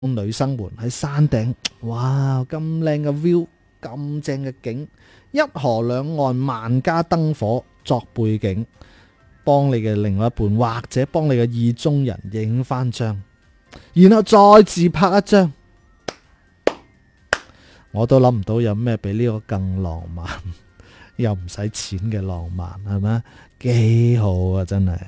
女生們喺山頂，哇，咁靚嘅 view，咁正嘅景，一河兩岸萬家燈火作背景，幫你嘅另外一半或者幫你嘅意中人影翻張，然後再自拍一張，我都諗唔到有咩比呢個更浪漫又唔使錢嘅浪漫，係咪？幾好啊，真係。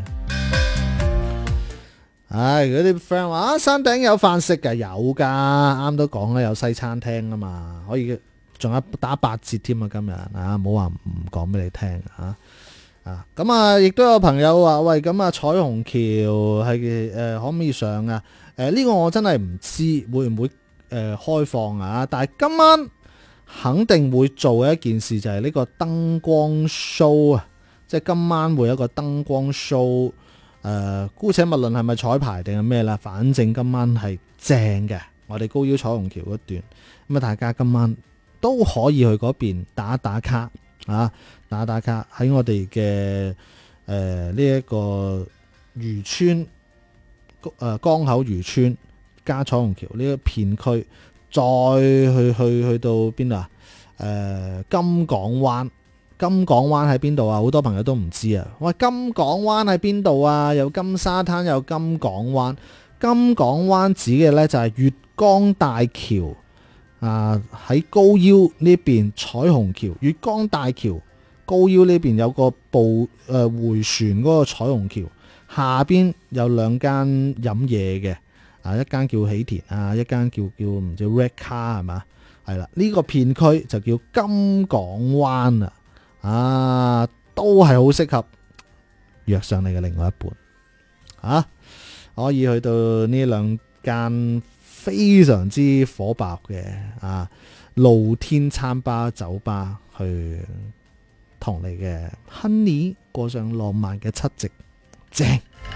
唉，嗰啲 friend 話山頂有飯食㗎，有噶，啱都講啦，有西餐廳啊嘛，可以仲有打8折添啊，今日啊，冇話唔講俾你聽啊。咁啊，亦都有朋友話喂，咁啊彩虹橋係可唔可以上啊？呢個我真係唔知會唔會開放啊，但係今晚肯定會做嘅一件事就係呢個燈光 show 啊，即係今晚會有一個燈光 show。姑且勿論係咪彩排定係咩啦，反正今晚係正嘅。我哋高腰彩虹橋嗰段，咁啊大家今晚都可以去嗰邊打打卡啊，打打卡喺我哋嘅呢一個漁村江口漁村加彩虹橋呢個片區，再去到邊度啊？金港灣。金港灣喺邊度啊？好多朋友都唔知啊！喂，金港灣喺邊度啊？有金沙灘，有金港灣。金港灣指嘅呢就係月光大橋啊，喺高腰呢邊彩虹橋，月光大橋高腰呢邊有個回旋嗰個彩虹橋，下邊有兩間飲嘢嘅啊，一間叫喜田啊，一間叫唔知 Red Car 係嘛？係啦，呢個片區就叫金港灣啊，都係好適合約上你嘅另外一半啊，可以去到呢兩間非常之火爆嘅露天餐吧酒吧，去同你嘅 honey 過上浪漫嘅七夕，正，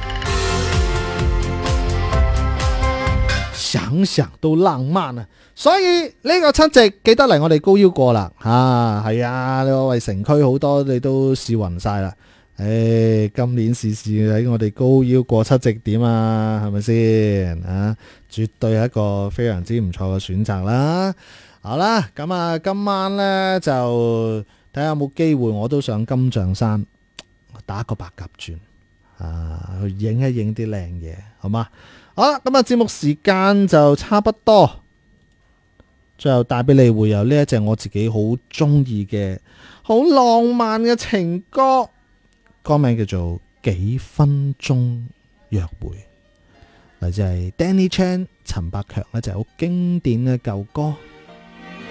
想想都浪漫啊！所以呢個七夕記得嚟我哋高腰過啦，係啊！你話喂，城區好多你都試勻晒啦，今年試喺我哋高腰過七夕點啊？係咪先啊？絕對係一個非常之唔錯嘅選擇啦！好啦，咁啊，今晚呢，就睇下有冇機會，我都上金像山打個白鴿轉去影一影啲靚嘢，好嗎？好啦，咁啊，節目時間就差不多。最後帶俾你會有呢一隻我自己好中意嘅好浪漫嘅情歌，歌名叫做幾分鐘約會，嚟自係 Danny Chan 陳百強一隻好經典嘅舊歌。